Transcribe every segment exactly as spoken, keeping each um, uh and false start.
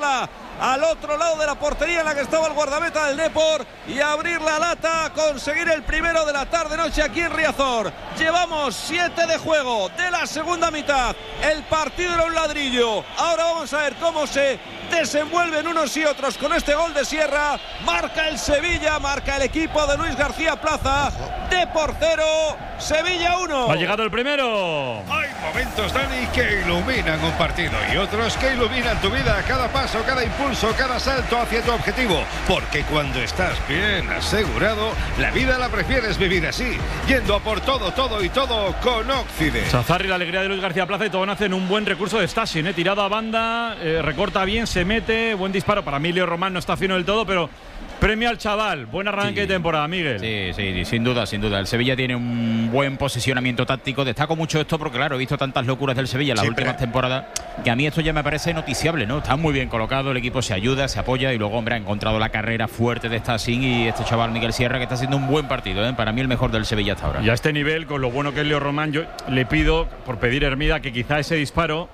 mandarla al otro lado de la portería en la que estaba el guardameta del Depor y abrir la lata, conseguir el primero de la tarde-noche aquí en Riazor. Llevamos siete de juego de la segunda mitad. El partido era un ladrillo. Ahora vamos a ver cómo se desenvuelven unos y otros con este gol de Sierra. Marca el Sevilla, marca el equipo de Luis García Plaza. Depor cero, Sevilla uno. Ha llegado el primero. Hay momentos, Dani, que iluminan un partido y otros que iluminan tu vida. Cada paso, cada impulso, cada salto hacia tu objetivo. Porque cuando estás bien asegurado, la vida la prefieres vivir así, yendo a por todo, todo y todo con Occident. Sazarri, la alegría de Luis García Plaza, y Tobón hacen un buen recurso de Stasin, ¿eh? Tirado a banda, eh, recorta bien, se mete, buen disparo. Para mí Leo Román no está fino del todo, pero premio al chaval. Buen arranque sí. de temporada, Miguel. Sí, sí, sin duda, sin duda. El Sevilla tiene un buen posicionamiento táctico. Destaco mucho esto porque, claro, he visto tantas locuras del Sevilla en las Siempre. últimas temporadas que a mí esto ya me parece noticiable, ¿no? Está muy bien colocado, el equipo se ayuda, se apoya y luego, hombre, ha encontrado la carrera fuerte de Stasin y este chaval Miguel Sierra, que está haciendo un buen partido, ¿eh? Para mí el mejor del Sevilla hasta ahora. Y a este nivel, con lo bueno que es Leo Román, yo le pido, por pedir Hermida, que quizá ese disparo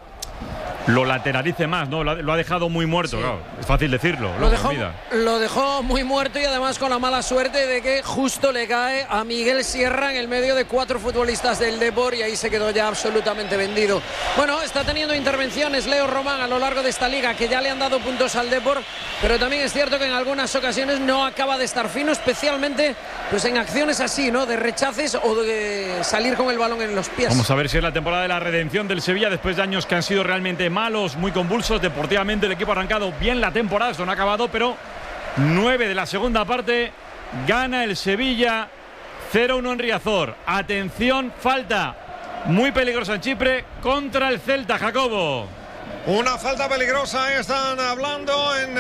lo lateralice más, ¿no? Lo ha, lo ha dejado muy muerto, sí. Claro. Es fácil decirlo. Lo dejó, lo dejó muy muerto y además con la mala suerte de que justo le cae a Miguel Sierra en el medio de cuatro futbolistas del Depor y ahí se quedó ya absolutamente vendido. Bueno, está teniendo intervenciones Leo Román a lo largo de esta liga que ya le han dado puntos al Depor, pero también es cierto que en algunas ocasiones no acaba de estar fino, especialmente pues en acciones así, ¿no? De rechaces o de salir con el balón en los pies. Vamos a ver si es la temporada de la redención del Sevilla después de años que han sido realmente malos, muy convulsos. Deportivamente el equipo ha arrancado bien la temporada, esto no ha acabado, pero nueve de la segunda parte, gana el Sevilla cero uno en Riazor. Atención, falta muy peligrosa en Chipre contra el Celta, Jacobo. Una falta peligrosa, están hablando en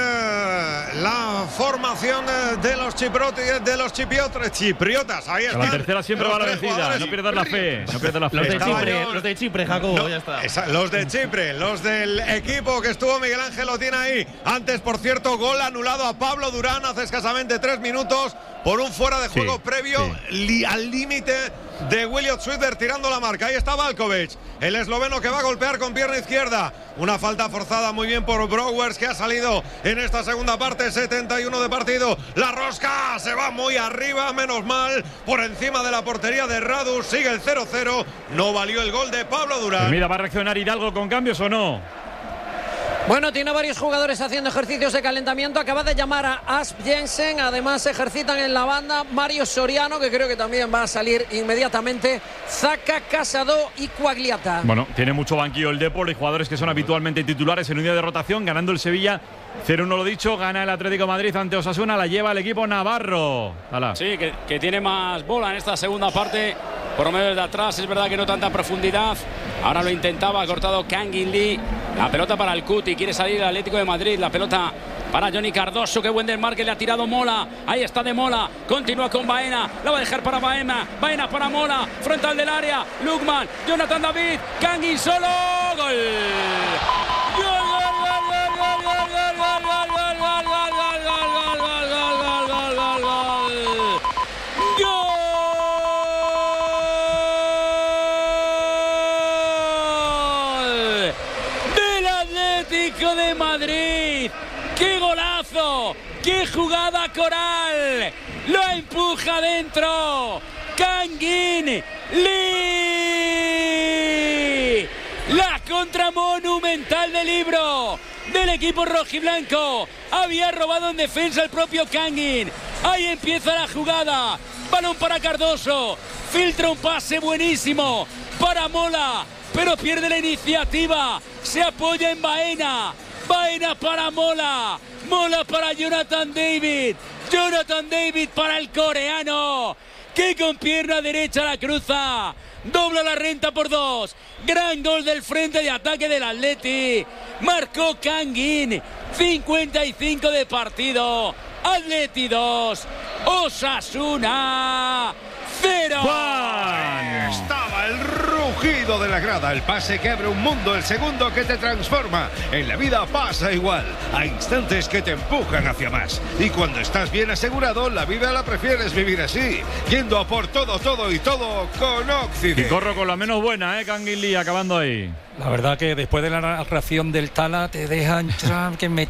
uh, la formación uh, de los chipriotas, de los chipriotas, chipriotas. Ahí está. La tercera siempre va a la vencida. No pierdas la fe. No pierdas la fe. Los de Chipre, los de Chipre, Jacobo, no, ya está. Esa, los de Chipre, los del equipo que estuvo Miguel Ángel lo tiene ahí. Antes, por cierto, gol anulado a Pablo Durán hace escasamente tres minutos por un fuera de juego sí, previo sí. Li, al límite de Williot Schwider tirando la marca. Ahí está Valkovic, el esloveno que va a golpear con pierna izquierda. Una falta forzada muy bien por Browers, que ha salido en esta segunda parte, setenta y uno de partido. La rosca se va muy arriba, menos mal, por encima de la portería de Radu. Sigue el cero cero, no valió el gol de Pablo Durán. Pues mira, ¿va a reaccionar Hidalgo con cambios o no? Bueno, tiene varios jugadores haciendo ejercicios de calentamiento. Acaba de llamar a Asp Jensen. Además, se ejercitan en la banda Mario Soriano, que creo que también va a salir inmediatamente. Zaka, Casado y Quagliata. Bueno, tiene mucho banquillo el Depor y jugadores que son habitualmente titulares en un día de rotación. Ganando el Sevilla cero uno, lo dicho. Gana el Atlético de Madrid ante Osasuna. La lleva el equipo navarro. Hala. Sí, que, que tiene más bola en esta segunda parte. Por lo menos de atrás, es verdad que no tanta profundidad. Ahora lo intentaba, ha cortado Kangin Lee. La pelota para el Cuti, quiere salir el Atlético de Madrid. La pelota para Johnny Cardoso, qué buen desmarque, le ha tirado Mola. Ahí está de Mola, continúa con Baena. La va a dejar para Baena, Baena para Mola. Frontal del área, Lukman, Jonathan David, Kangin solo. Gol. Gol, gol, gol, gol, gol, gol, gol, gol, gol, gol, gol, gol, gol, gol, gol, gol, gol. De Madrid, qué golazo, qué jugada coral, lo empuja dentro Kangin Lee, la contra monumental del libro del equipo rojiblanco. Había robado en defensa el propio Kangin. Ahí empieza la jugada, balón para Cardoso, filtra un pase buenísimo para Mola, pero pierde la iniciativa, se apoya en Baena, Baena para Mola, Mola para Jonathan David, Jonathan David para el coreano, que con pierna derecha la cruza, dobla la renta por dos, gran gol del frente de ataque del Atleti, marcó Kangin, cincuenta y cinco de partido, Atleti dos, Osasuna cero. Juan. Estaba el rugido de la grada, el pase que abre un mundo, el segundo que te transforma. En la vida pasa igual, hay instantes que te empujan hacia más. Y cuando estás bien asegurado, la vida la prefieres vivir así, yendo a por todo, todo y todo con Occident. Y corro con la menos buena, eh, Kangin Lee, acabando ahí. La verdad que después de la narración del Tala te dejan que me